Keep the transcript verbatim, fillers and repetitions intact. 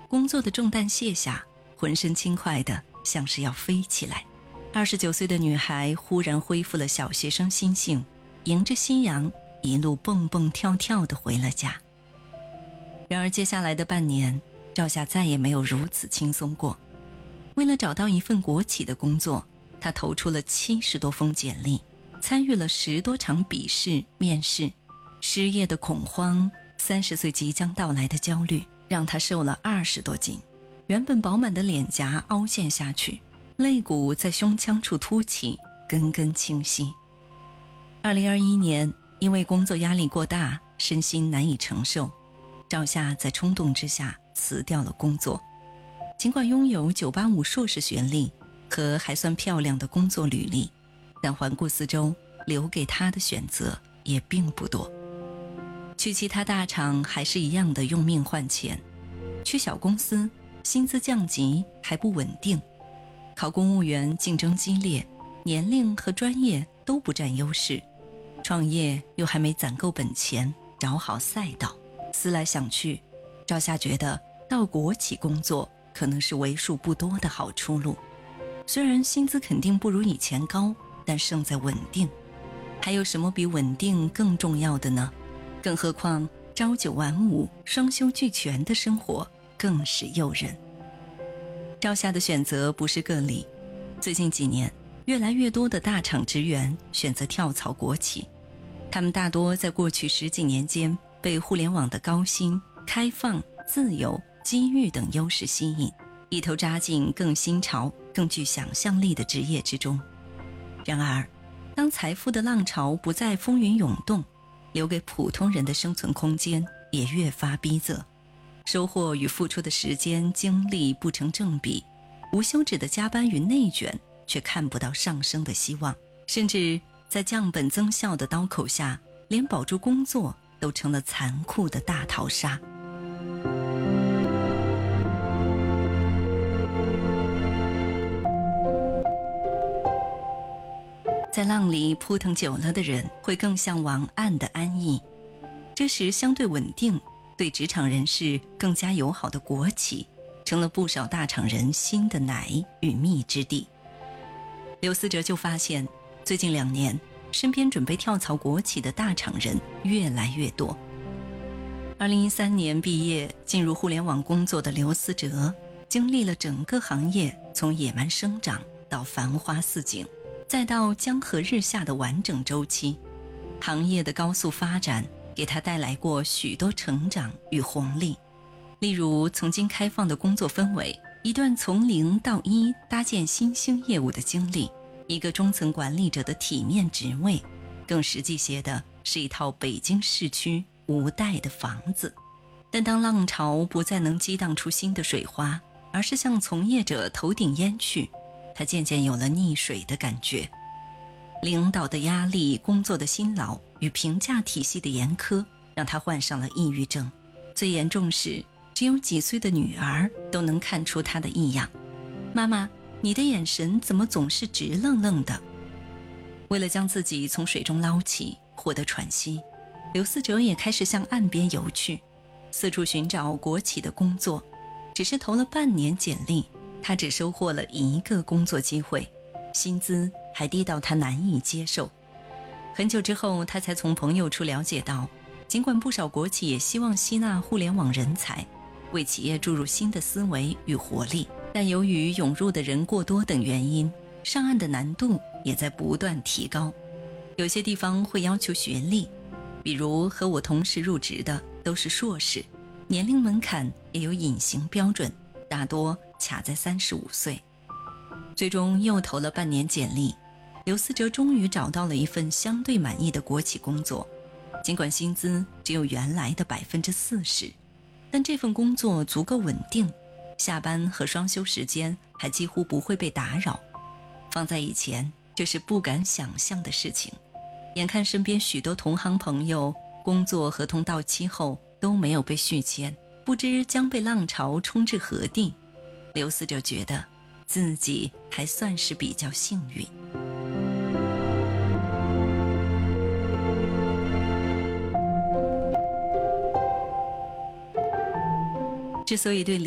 工作的重担卸下，浑身轻快的像是要飞起来。二十九岁的女孩忽然恢复了小学生心性，迎着夕阳一路蹦蹦跳跳地回了家。然而接下来的半年，赵夏再也没有如此轻松过。为了找到一份国企的工作，她投出了七十多封简历，参与了十多场笔试、面试。失业的恐慌，三十岁即将到来的焦虑，让她瘦了二十多斤。原本饱满的脸颊凹陷下去，肋骨在胸腔处凸起，根根清晰。二零二一年，因为工作压力过大，身心难以承受，赵夏在冲动之下辞掉了工作。尽管拥有九八五硕士学历和还算漂亮的工作履历，但环顾四周，留给他的选择也并不多。去其他大厂还是一样的用命换钱，去小公司薪资降级还不稳定，考公务员竞争激烈，年龄和专业都不占优势，创业又还没攒够本钱找好赛道。思来想去，赵夏觉得到国企工作可能是为数不多的好出路。虽然薪资肯定不如以前高，但胜在稳定。还有什么比稳定更重要的呢？更何况朝九晚五、双休俱全的生活更是诱人。赵夏的选择不是个例，最近几年，越来越多的大厂职员选择跳槽国企。他们大多在过去十几年间被互联网的高薪、开放、自由、机遇等优势吸引，一头扎进更新潮、更具想象力的职业之中。然而，当财富的浪潮不再风云涌动，留给普通人的生存空间也越发逼仄，收获与付出的时间精力不成正比，无休止的加班与内卷却看不到上升的希望，甚至在降本增效的刀口下，连保住工作都成了残酷的大逃杀。在浪里扑腾久了的人会更向往岸的安逸，这时相对稳定、对职场人士更加友好的国企成了不少大厂人心的奶与蜜之地。刘思哲就发现，最近两年身边准备跳槽国企的大厂人越来越多。二零一三年毕业进入互联网工作的刘思哲，经历了整个行业从野蛮生长到繁花似锦，再到江河日下的完整周期。行业的高速发展给他带来过许多成长与红利，例如曾经开放的工作氛围，一段从零到一搭建新兴业务的经历，一个中层管理者的体面职位，更实际些的是一套北京市区无贷的房子。但当浪潮不再能激荡出新的水花，而是向从业者头顶淹去，他渐渐有了溺水的感觉。领导的压力、工作的辛劳与评价体系的严苛，让他患上了抑郁症。最严重时，只有几岁的女儿都能看出他的异样。妈妈，你的眼神怎么总是直愣愣的？为了将自己从水中捞起，获得喘息，刘思哲也开始向岸边游去，四处寻找国企的工作。只是投了半年简历，他只收获了一个工作机会，薪资还低到他难以接受。很久之后，他才从朋友处了解到，尽管不少国企也希望吸纳互联网人才，为企业注入新的思维与活力，但由于涌入的人过多等原因，上岸的难度也在不断提高。有些地方会要求学历，比如和我同时入职的都是硕士，年龄门槛也有隐形标准，大多卡在三十五岁。最终又投了半年简历，刘思哲终于找到了一份相对满意的国企工作，尽管薪资只有原来的 百分之四十， 但这份工作足够稳定，下班和双休时间还几乎不会被打扰。放在以前，这是不敢想象的事情。眼看身边许多同行朋友工作合同到期后都没有被续签，不知将被浪潮冲至何地，刘思哲觉得自己还算是比较幸运。之所以对